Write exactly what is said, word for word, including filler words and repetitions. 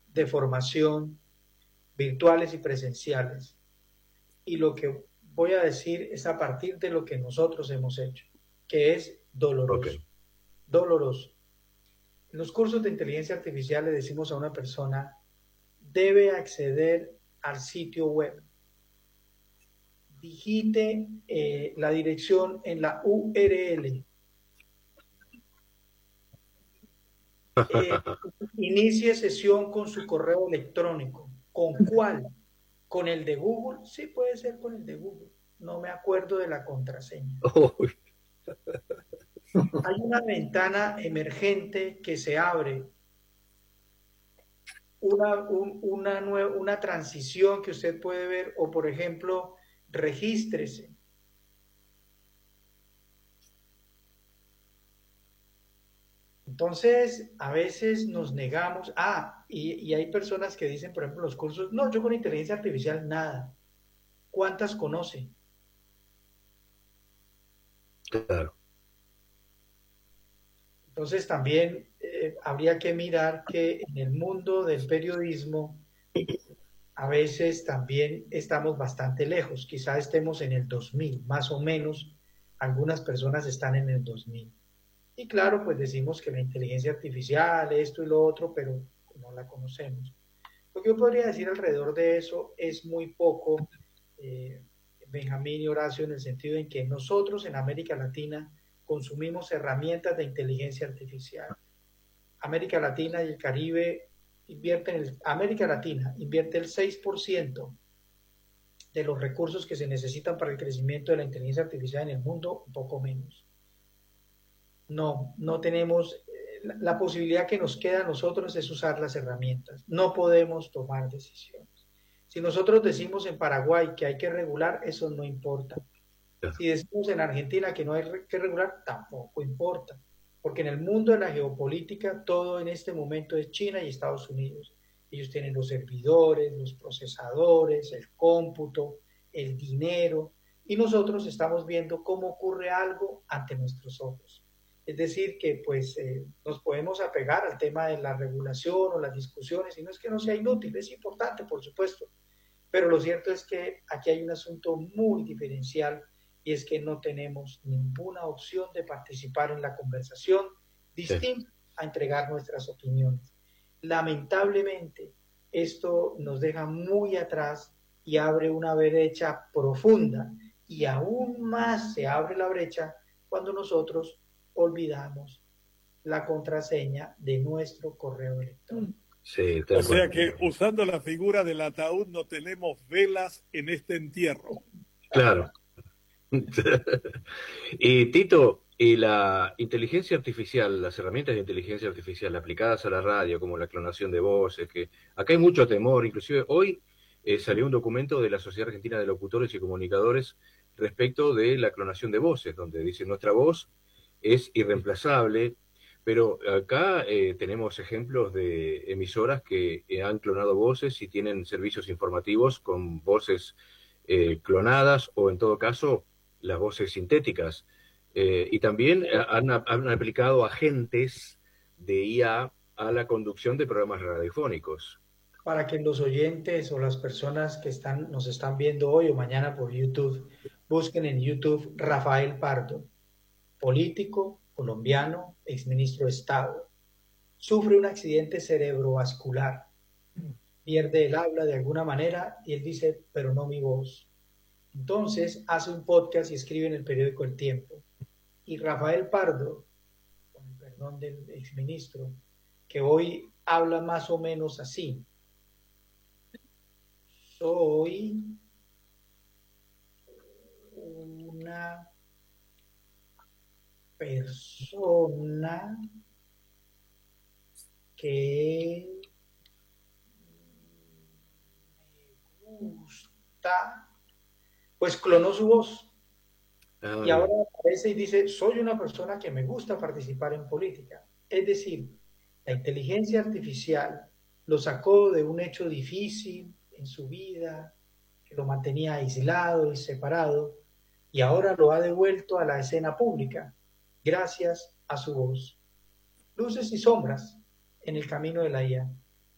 de formación, virtuales y presenciales. Y lo que voy a decir es a partir de lo que nosotros hemos hecho, que es doloroso. Okay. Doloroso. En los cursos de inteligencia artificial le decimos a una persona, debe acceder al sitio web. Digite eh, la dirección en la U R L. Eh, inicie sesión con su correo electrónico. ¿Con cuál? ¿Con el de Google? Sí, puede ser con el de Google. No me acuerdo de la contraseña. Oh, Hay una ventana emergente que se abre, una, un, una, nueva, una transición que usted puede ver, o por ejemplo, regístrese. Entonces, a veces nos negamos. Ah, y, y hay personas que dicen, por ejemplo, los cursos, no, yo con inteligencia artificial nada. ¿Cuántas conoce? claro. Entonces, también eh, habría que mirar que en el mundo del periodismo, a veces también estamos bastante lejos. Quizá estemos en el dos mil, más o menos. Algunas personas están en el dos mil. Y claro, pues decimos que la inteligencia artificial, esto y lo otro, pero no la conocemos. Lo que yo podría decir alrededor de eso es muy poco, eh, Benjamín y Horacio, en el sentido en que nosotros en América Latina consumimos herramientas de inteligencia artificial. América Latina y el Caribe invierten, el, América Latina invierte el seis por ciento de los recursos que se necesitan para el crecimiento de la inteligencia artificial en el mundo, un poco menos. No, no tenemos, eh, la, la posibilidad que nos queda a nosotros es usar las herramientas. No podemos tomar decisiones. Si nosotros decimos en Paraguay que hay que regular, eso no importa. Claro. Si decimos en Argentina que no hay que regular, tampoco importa. Porque en el mundo de la geopolítica todo en este momento es China y Estados Unidos. Ellos tienen los servidores, los procesadores, el cómputo, el dinero, y nosotros estamos viendo cómo ocurre algo ante nuestros ojos. Es decir, que pues eh, nos podemos apegar al tema de la regulación o las discusiones, y no es que no sea inútil, es importante, por supuesto, pero lo cierto es que aquí hay un asunto muy diferencial y es que no tenemos ninguna opción de participar en la conversación Sí. distinta a entregar nuestras opiniones. Lamentablemente, esto nos deja muy atrás y abre una brecha profunda y aún más se abre la brecha cuando nosotros olvidamos la contraseña de nuestro correo electrónico. Sí, O tal cual. sea que usando la figura del ataúd no tenemos velas en este entierro. Claro. Y Tito, y la inteligencia artificial, las herramientas de inteligencia artificial aplicadas a la radio, como la clonación de voces, que acá hay mucho temor, inclusive hoy eh, salió un documento de la Sociedad Argentina de Locutores y Comunicadores respecto de la clonación de voces, donde dice nuestra voz es irreemplazable, pero acá eh, tenemos ejemplos de emisoras que eh, han clonado voces y tienen servicios informativos con voces eh, clonadas o en todo caso las voces sintéticas. Eh, y también han, han, aplicado agentes de I A a la conducción de programas radiofónicos. Para que los oyentes o las personas que están, nos están viendo hoy o mañana por YouTube, busquen en YouTube Rafael Pardo, político colombiano, exministro de Estado. Sufre un accidente cerebrovascular, pierde el habla de alguna manera y él dice, pero no mi voz. Entonces hace un podcast y escribe en el periódico El Tiempo. Y Rafael Pardo, con el perdón del exministro, que hoy habla más o menos así. Soy una persona que me gusta, pues clonó su voz Ah, y ahora bien. aparece y dice, soy una persona que me gusta participar en política. Es decir, la inteligencia artificial lo sacó de un hecho difícil en su vida, que lo mantenía aislado y separado, y ahora lo ha devuelto a la escena pública gracias a su voz. Luces y sombras en el camino de la I A.